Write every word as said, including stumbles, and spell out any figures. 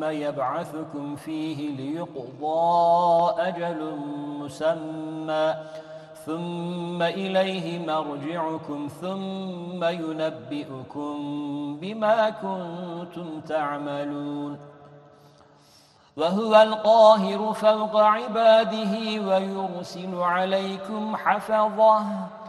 يبعثكم فيه ليقضى أجل مسمى ثم إليه مرجعكم ثم ينبئكم بما كنتم تعملون وهو القاهر فوق عباده ويرسل عليكم حفظه